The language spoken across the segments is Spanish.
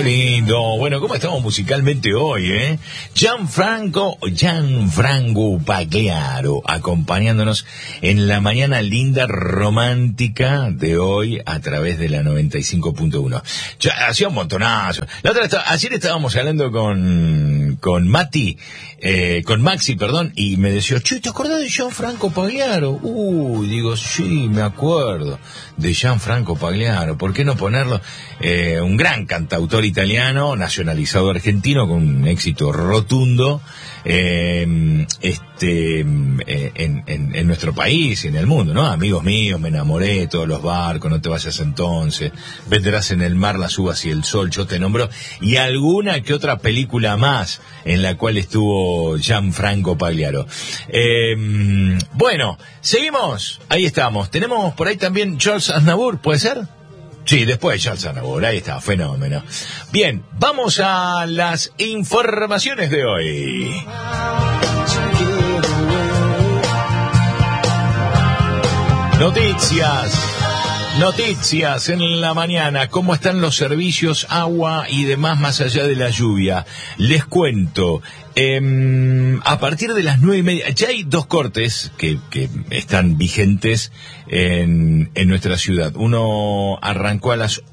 Qué lindo. Bueno, ¿cómo estamos musicalmente hoy, Gianfranco Pagliaro, acompañándonos en la mañana linda, romántica de hoy a través de la 95.1. Ya hacía un montonazo. Ayer estábamos hablando con Maxi, y me decía, che, ¿te acordás de Gianfranco Pagliaro? Digo, sí, me acuerdo de Gianfranco Pagliaro. ¿Por qué no ponerlo? Un gran cantautor italiano, nacionalizado argentino, con un éxito rotundo en nuestro país y en el mundo, ¿no? Amigos míos, me enamoré, todos los barcos, no te vayas entonces, vendrás en el mar las uvas y el sol, yo te nombro, y alguna que otra película más en la cual estuvo Gianfranco Pagliaro. Bueno, seguimos, ahí estamos, tenemos por ahí también Charles Aznavour, ¿puede ser? Sí, después de Charles Aznavour, ahí está, fenómeno. Bien, vamos a las informaciones de hoy. Noticias en la mañana. ¿Cómo están los servicios, agua y demás más allá de la lluvia? Les cuento. A partir de las 9:30, ya hay dos cortes que están vigentes en nuestra ciudad. Uno arrancó a las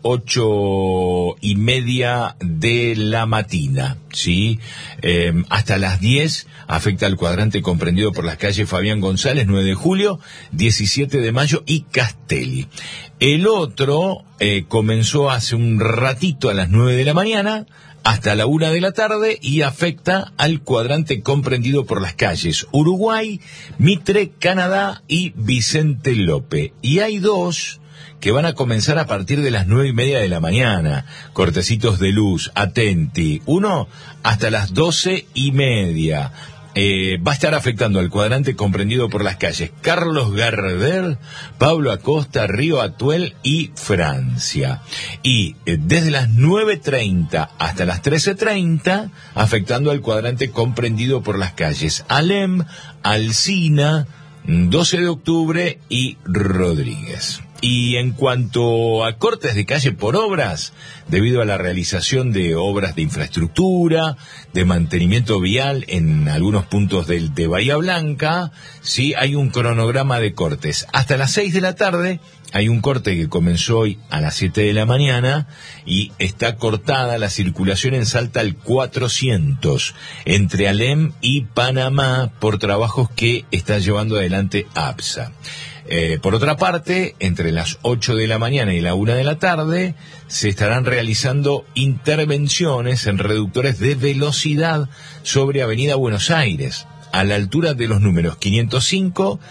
8:30 de la mañana, ¿sí? Hasta las 10 afecta al cuadrante comprendido por las calles Fabián González, 9 de julio, 17 de mayo y Castelli. El otro comenzó hace un ratito a las 9 de la mañana hasta la 1 de la tarde y afecta al cuadrante comprendido por las calles Uruguay, Mitre, Canadá y Vicente López. Y hay dos que van a comenzar a partir de las 9:30 de la mañana, cortecitos de luz, atenti. Uno hasta las 12:30. Va a estar afectando al cuadrante comprendido por las calles Carlos Gardel, Pablo Acosta, Río Atuel y Francia. Y desde las 9:30 hasta las 13:30, afectando al cuadrante comprendido por las calles Alem, Alsina, 12 de octubre y Rodríguez. Y en cuanto a cortes de calle por obras, debido a la realización de obras de infraestructura, de mantenimiento vial en algunos puntos de Bahía Blanca, sí hay un cronograma de cortes. Hasta las 6 de la tarde hay un corte que comenzó hoy a las 7 de la mañana y está cortada la circulación en Salta al 400 entre Alem y Panamá por trabajos que está llevando adelante APSA. Por otra parte, entre las 8 de la mañana y la 1 de la tarde, se estarán realizando intervenciones en reductores de velocidad sobre Avenida Buenos Aires, a la altura de los números 505,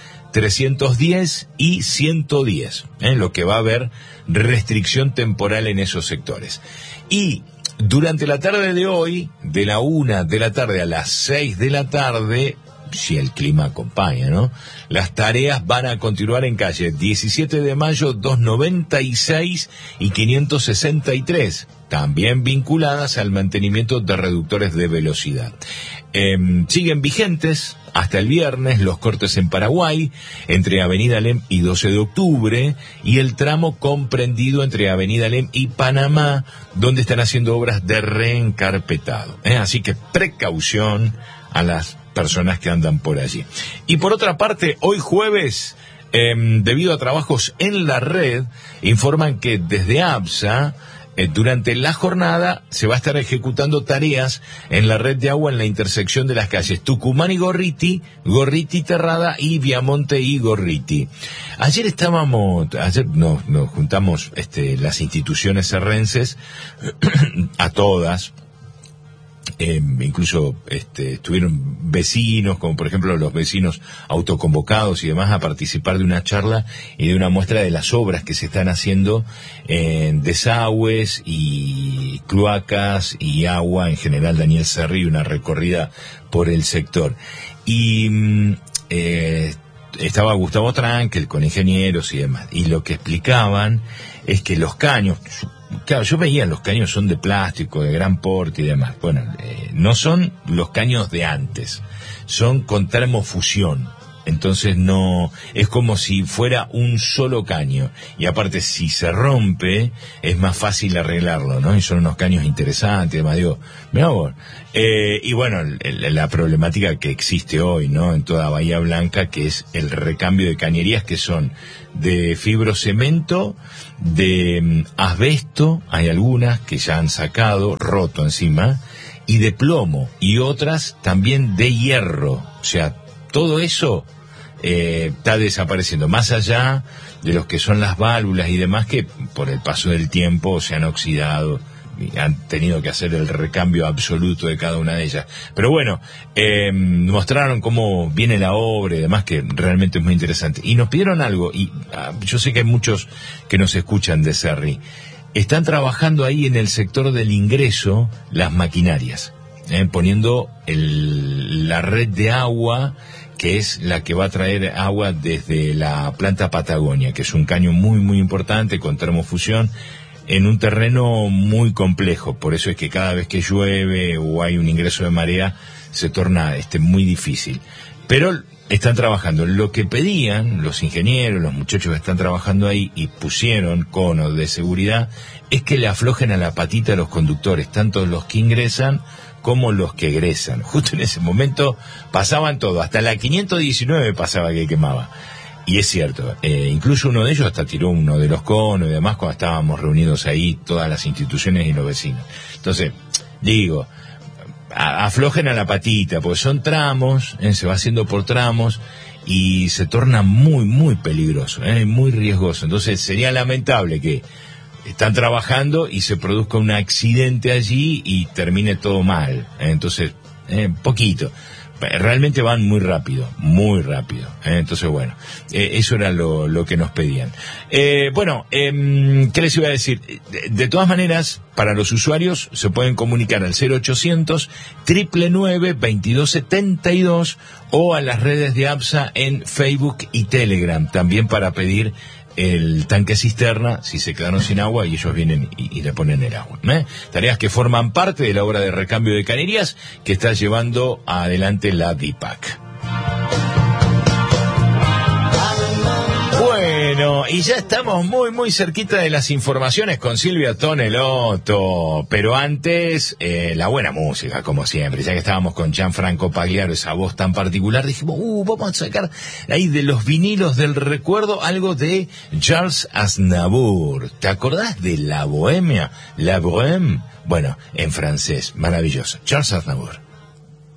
310 y 110, lo que va a haber restricción temporal en esos sectores. Y durante la tarde de hoy, de la 1 de la tarde a las 6 de la tarde, si el clima acompaña, ¿no? Las tareas van a continuar en calle 17 de mayo, 296 y 563, también vinculadas al mantenimiento de reductores de velocidad. Siguen vigentes hasta el viernes los cortes en Paraguay, entre Avenida Alem y 12 de octubre, y el tramo comprendido entre Avenida Alem y Panamá, donde están haciendo obras de reencarpetado. Así que precaución a las personas que andan por allí. Y por otra parte, hoy jueves, debido a trabajos en la red, informan que desde APSA, durante la jornada, se va a estar ejecutando tareas en la red de agua en la intersección de las calles Tucumán y Gorriti, Gorriti Terrada y Viamonte y Gorriti. Ayer nos juntamos las instituciones serrenses, a todas, incluso estuvieron vecinos, como por ejemplo los vecinos autoconvocados y demás, a participar de una charla y de una muestra de las obras que se están haciendo en desagües y cloacas y agua en general. Daniel Serri, una recorrida por el sector. Y estaba Gustavo Trankel con ingenieros y demás, y lo que explicaban es que los caños, claro, yo veía los caños son de plástico, de gran porte y demás. Bueno, no son los caños de antes, son con termofusión. Entonces no, es como si fuera un solo caño. Y aparte, si se rompe, es más fácil arreglarlo, ¿no? Y son unos caños interesantes, además digo, mirá vos. Y bueno, la problemática que existe hoy, ¿no? En toda Bahía Blanca, que es el recambio de cañerías que son de fibrocemento, de asbesto, hay algunas que ya han sacado, roto encima, y de plomo, y otras también de hierro. O sea, todo eso está desapareciendo, más allá de los que son las válvulas y demás, que por el paso del tiempo se han oxidado y han tenido que hacer el recambio absoluto de cada una de ellas. Pero bueno, mostraron cómo viene la obra y demás, que realmente es muy interesante. Y nos pidieron algo, y yo sé que hay muchos que nos escuchan de Cerri. Están trabajando ahí en el sector del ingreso las maquinarias, poniendo la red de agua, que es la que va a traer agua desde la planta Patagonia, que es un caño muy, muy importante con termofusión, en un terreno muy complejo. Por eso es que cada vez que llueve o hay un ingreso de marea, se torna muy difícil. Pero están trabajando. Lo que pedían los ingenieros, los muchachos que están trabajando ahí y pusieron conos de seguridad, es que le aflojen a la patita a los conductores, tanto los que ingresan como los que egresan. Justo en ese momento pasaban todo, hasta la 519 pasaba que quemaba. Y es cierto, incluso uno de ellos hasta tiró uno de los conos y demás cuando estábamos reunidos ahí, todas las instituciones y los vecinos. Entonces, digo, aflojen a la patita, porque son tramos, se va haciendo por tramos y se torna muy, muy peligroso, muy riesgoso. Entonces sería lamentable que están trabajando y se produzca un accidente allí y termine todo mal. Entonces, poquito. Realmente van muy rápido, muy rápido. Entonces, bueno, eso era lo que nos pedían. Bueno, ¿qué les iba a decir? De todas maneras, para los usuarios se pueden comunicar al 0800 999 2272 o a las redes de APSA en Facebook y Telegram, también para pedir el tanque cisterna si se quedaron sin agua y ellos vienen y le ponen el agua. Tareas que forman parte de la obra de recambio de cañerías que está llevando adelante la DIPAC. Bueno, y ya estamos muy, muy cerquita de las informaciones con Silvia Tonelotto, pero antes, la buena música, como siempre. Ya que estábamos con Gianfranco Pagliaro, esa voz tan particular, dijimos, vamos a sacar ahí de los vinilos del recuerdo algo de Charles Aznavour. ¿Te acordás de La Bohemia? La Bohème. Bueno, en francés, maravilloso. Charles Aznavour.